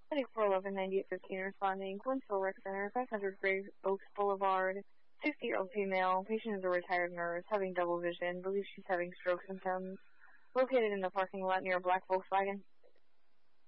Medic 411-9815 responding. Glenville Rec Center, 500 Grave Oaks Boulevard. 60-year-old female. Patient is a retired nurse, having double vision. Believes she's having stroke symptoms. Located in the parking lot near a black Volkswagen.